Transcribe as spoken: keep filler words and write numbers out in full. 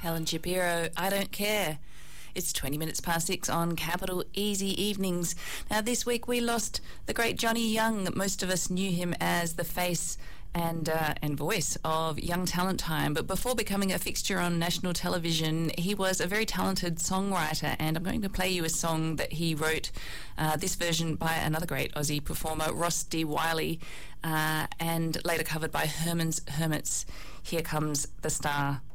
Helen Shapiro, I Don't Care. It's twenty minutes past six on Capital Easy Evenings. Now, this week we lost the great Johnny Young. Most of us knew him as the face and uh, and voice of Young Talent Time. But before becoming a fixture on national television, he was a very talented songwriter. And I'm going to play you a song that he wrote, uh, this version by another great Aussie performer, Ross D. Wiley, uh, and later covered by Herman's Hermits. Here Comes the Star.